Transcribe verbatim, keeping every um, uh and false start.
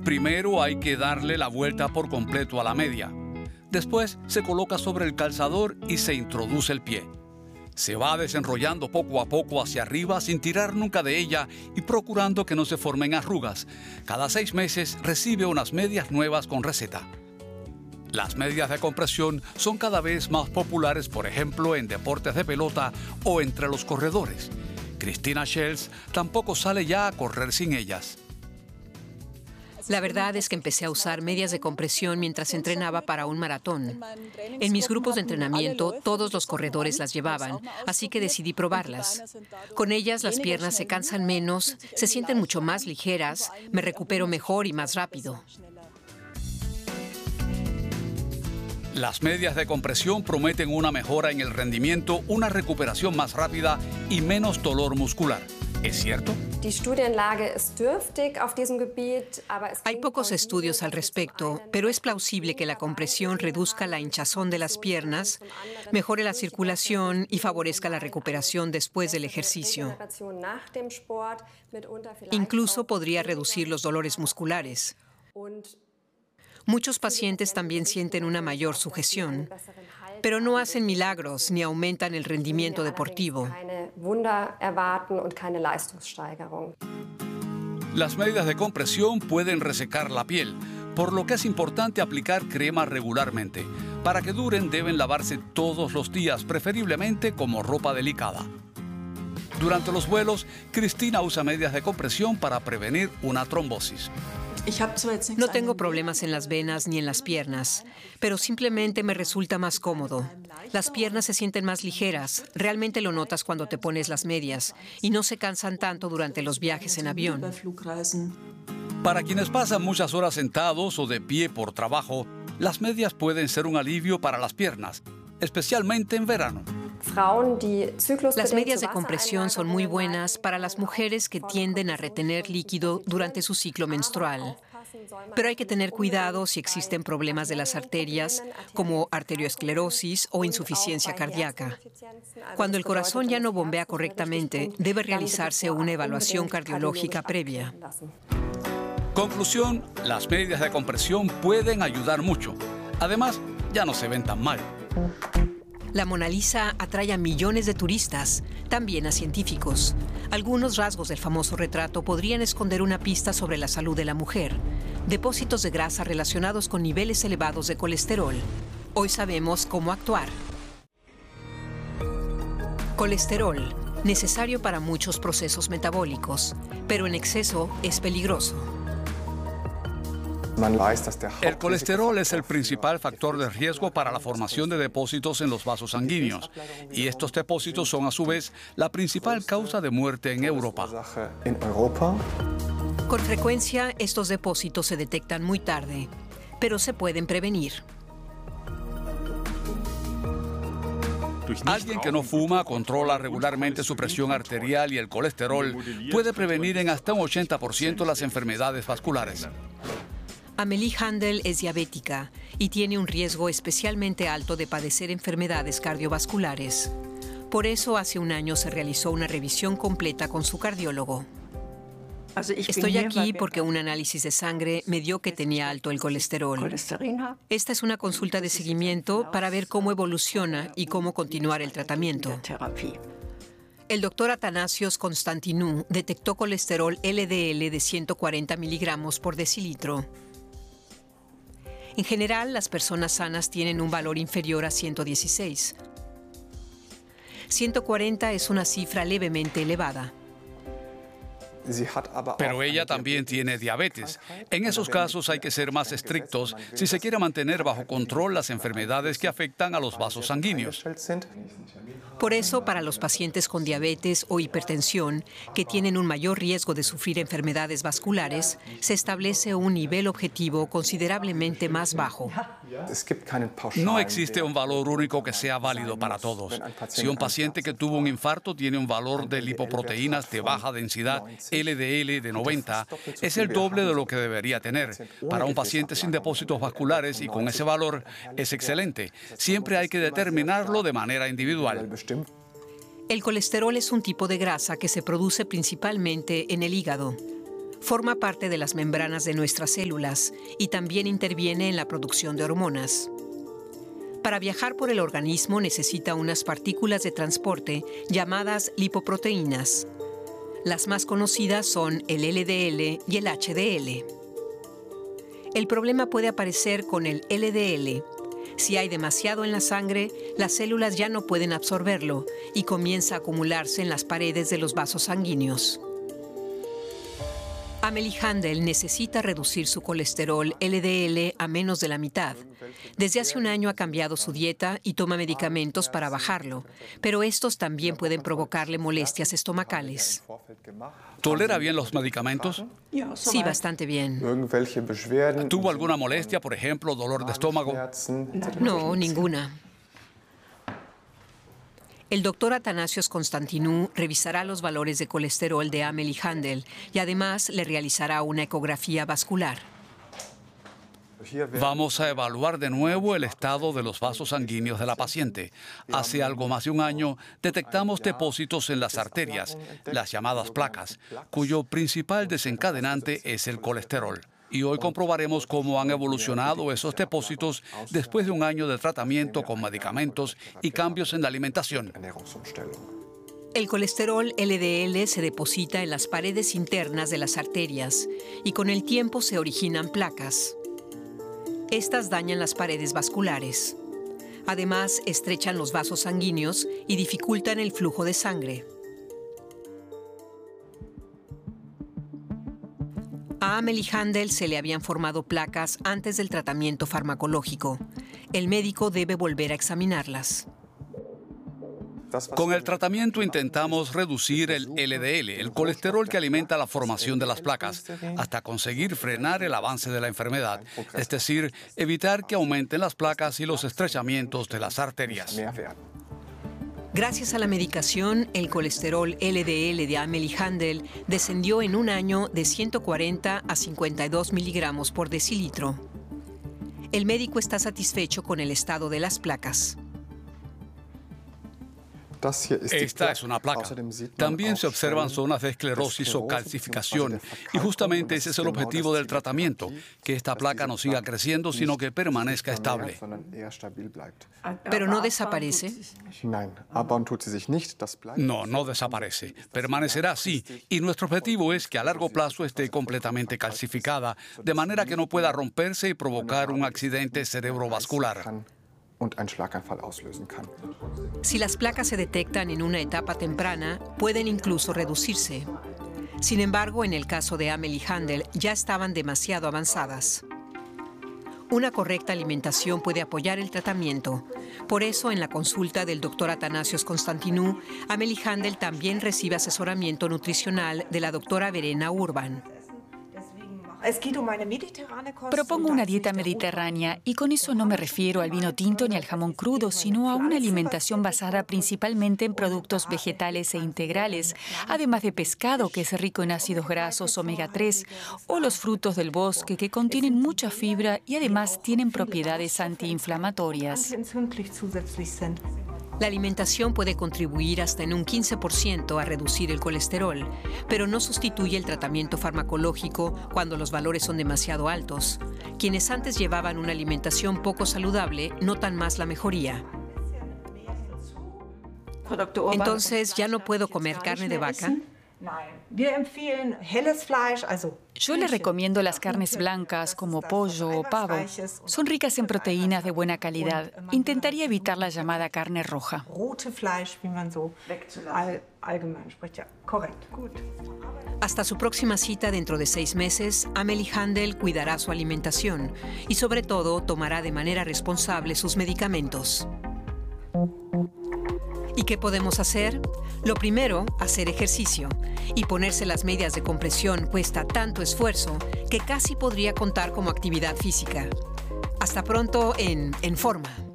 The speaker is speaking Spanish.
Primero hay que darle la vuelta por completo a la media. Después se coloca sobre el calzador y se introduce el pie. Se va desenrollando poco a poco hacia arriba sin tirar nunca de ella y procurando que no se formen arrugas. Cada seis meses recibe unas medias nuevas con receta. Las medias de compresión son cada vez más populares, por ejemplo, en deportes de pelota o entre los corredores. Christina Schelz tampoco sale ya a correr sin ellas. La verdad es que empecé a usar medias de compresión mientras entrenaba para un maratón. En mis grupos de entrenamiento, todos los corredores las llevaban, así que decidí probarlas. Con ellas, las piernas se cansan menos, se sienten mucho más ligeras, me recupero mejor y más rápido. Las medias de compresión prometen una mejora en el rendimiento, una recuperación más rápida y menos dolor muscular. ¿Es cierto? Hay pocos estudios al respecto, pero es plausible que la compresión reduzca la hinchazón de las piernas, mejore la circulación y favorezca la recuperación después del ejercicio. Incluso podría reducir los dolores musculares. Muchos pacientes también sienten una mayor sujeción, pero no hacen milagros ni aumentan el rendimiento deportivo. Las medidas de compresión pueden resecar la piel, por lo que es importante aplicar crema regularmente. Para que duren deben lavarse todos los días, preferiblemente como ropa delicada. Durante los vuelos, Christina usa medias de compresión para prevenir una trombosis. No tengo problemas en las venas ni en las piernas, pero simplemente me resulta más cómodo. Las piernas se sienten más ligeras, realmente lo notas cuando te pones las medias, y no se cansan tanto durante los viajes en avión. Para quienes pasan muchas horas sentados o de pie por trabajo, las medias pueden ser un alivio para las piernas, especialmente en verano. Las medias de compresión son muy buenas para las mujeres que tienden a retener líquido durante su ciclo menstrual. Pero hay que tener cuidado si existen problemas de las arterias, como arteriosclerosis o insuficiencia cardíaca. Cuando el corazón ya no bombea correctamente, debe realizarse una evaluación cardiológica previa. Conclusión, las medias de compresión pueden ayudar mucho. Además, ya no se ven tan mal. La Mona Lisa atrae a millones de turistas, también a científicos. Algunos rasgos del famoso retrato podrían esconder una pista sobre la salud de la mujer. Depósitos de grasa relacionados con niveles elevados de colesterol. Hoy sabemos cómo actuar. Colesterol, necesario para muchos procesos metabólicos, pero en exceso es peligroso. El colesterol es el principal factor de riesgo para la formación de depósitos en los vasos sanguíneos, y estos depósitos son a su vez la principal causa de muerte en Europa. Con frecuencia, estos depósitos se detectan muy tarde, pero se pueden prevenir. Alguien que no fuma, controla regularmente su presión arterial y el colesterol, puede prevenir en hasta un ochenta por ciento las enfermedades vasculares. Amélie Handel es diabética y tiene un riesgo especialmente alto de padecer enfermedades cardiovasculares. Por eso, hace un año se realizó una revisión completa con su cardiólogo. Estoy aquí porque un análisis de sangre me dio que tenía alto el colesterol. Esta es una consulta de seguimiento para ver cómo evoluciona y cómo continuar el tratamiento. El doctor Atanasios Constantinou detectó colesterol L D L de ciento cuarenta miligramos por decilitro. En general, las personas sanas tienen un valor inferior a ciento dieciséis. ciento cuarenta es una cifra levemente elevada. Pero ella también tiene diabetes. En esos casos hay que ser más estrictos si se quiere mantener bajo control las enfermedades que afectan a los vasos sanguíneos. Por eso, para los pacientes con diabetes o hipertensión, que tienen un mayor riesgo de sufrir enfermedades vasculares, se establece un nivel objetivo considerablemente más bajo. No existe un valor único que sea válido para todos. Si un paciente que tuvo un infarto tiene un valor de lipoproteínas de baja densidad, L D L de noventa, es el doble de lo que debería tener. Para un paciente sin depósitos vasculares y con ese valor, es excelente. Siempre hay que determinarlo de manera individual. El colesterol es un tipo de grasa que se produce principalmente en el hígado. Forma parte de las membranas de nuestras células y también interviene en la producción de hormonas. Para viajar por el organismo necesita unas partículas de transporte llamadas lipoproteínas. Las más conocidas son el L D L y el H D L. El problema puede aparecer con el L D L. Si hay demasiado en la sangre, las células ya no pueden absorberlo y comienza a acumularse en las paredes de los vasos sanguíneos. Amelie Handel necesita reducir su colesterol L D L a menos de la mitad. Desde hace un año ha cambiado su dieta y toma medicamentos para bajarlo, pero estos también pueden provocarle molestias estomacales. ¿Tolera bien los medicamentos? Sí, bastante bien. ¿Tuvo alguna molestia, por ejemplo, dolor de estómago? No, ninguna. El doctor Athanasios Constantinou revisará los valores de colesterol de Amelie Handel y además le realizará una ecografía vascular. Vamos a evaluar de nuevo el estado de los vasos sanguíneos de la paciente. Hace algo más de un año detectamos depósitos en las arterias, las llamadas placas, cuyo principal desencadenante es el colesterol. Y hoy comprobaremos cómo han evolucionado esos depósitos después de un año de tratamiento con medicamentos y cambios en la alimentación. El colesterol L D L se deposita en las paredes internas de las arterias y con el tiempo se originan placas. Estas dañan las paredes vasculares. Además, estrechan los vasos sanguíneos y dificultan el flujo de sangre. A Amelie Handel se le habían formado placas antes del tratamiento farmacológico. El médico debe volver a examinarlas. Con el tratamiento intentamos reducir el L D L, el colesterol que alimenta la formación de las placas, hasta conseguir frenar el avance de la enfermedad, es decir, evitar que aumenten las placas y los estrechamientos de las arterias. Gracias a la medicación, el colesterol L D L de Amelie Handel descendió en un año de ciento cuarenta a cincuenta y dos miligramos por decilitro. El médico está satisfecho con el estado de las placas. Esta es una placa. También se observan zonas de esclerosis o calcificación. Y justamente ese es el objetivo del tratamiento, que esta placa no siga creciendo, sino que permanezca estable. ¿Pero no desaparece? No, no desaparece. Permanecerá así. Y nuestro objetivo es que a largo plazo esté completamente calcificada, de manera que no pueda romperse y provocar un accidente cerebrovascular. Si las placas se detectan en una etapa temprana, pueden incluso reducirse. Sin embargo, en el caso de Amelie Handel, ya estaban demasiado avanzadas. Una correcta alimentación puede apoyar el tratamiento. Por eso, en la consulta del doctor Athanasios Constantinou, Amelie Handel también recibe asesoramiento nutricional de la doctora Verena Urban. Propongo una dieta mediterránea y con eso no me refiero al vino tinto ni al jamón crudo, sino a una alimentación basada principalmente en productos vegetales e integrales, además de pescado que es rico en ácidos grasos omega tres o los frutos del bosque que contienen mucha fibra y además tienen propiedades antiinflamatorias. La alimentación puede contribuir hasta en un quince por ciento a reducir el colesterol, pero no sustituye el tratamiento farmacológico cuando los valores son demasiado altos. Quienes antes llevaban una alimentación poco saludable notan más la mejoría. Entonces, ¿ya no puedo comer carne de vaca? Yo le recomiendo las carnes blancas como pollo o pavo. Son ricas en proteínas de buena calidad. Intentaría evitar la llamada carne roja. Hasta su próxima cita dentro de seis meses, Amelie Handel cuidará su alimentación y sobre todo tomará de manera responsable sus medicamentos. ¿Y qué podemos hacer? Lo primero, hacer ejercicio. Y ponerse las medias de compresión cuesta tanto esfuerzo que casi podría contar como actividad física. Hasta pronto en En Forma.